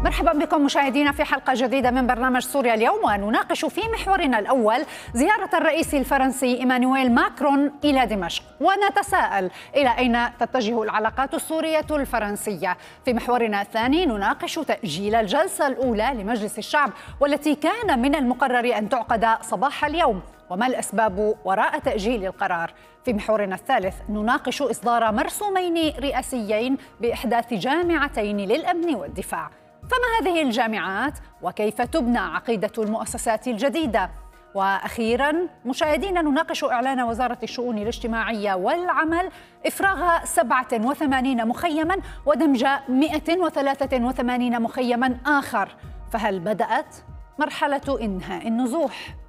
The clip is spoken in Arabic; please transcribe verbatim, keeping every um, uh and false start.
مرحبا بكم مشاهدينا في حلقة جديدة من برنامج سوريا اليوم، ونناقش في محورنا الأول زيارة الرئيس الفرنسي إيمانويل ماكرون إلى دمشق، ونتساءل إلى أين تتجه العلاقات السورية الفرنسية. في محورنا الثاني نناقش تأجيل الجلسة الأولى لمجلس الشعب والتي كان من المقرر أن تعقد صباح اليوم، وما الأسباب وراء تأجيل القرار. في محورنا الثالث نناقش إصدار مرسومين رئاسيين بإحداث جامعتين للأمن والدفاع. فما هذه الجامعات وكيف تبنى عقيدة المؤسسات الجديدة؟ وأخيراً مشاهدينا نناقش إعلان وزارة الشؤون الاجتماعية والعمل إفراغ سبعة وثمانين مخيماً ودمج مئة وثلاثة وثمانين مخيماً آخر، فهل بدأت مرحلة إنهاء النزوح؟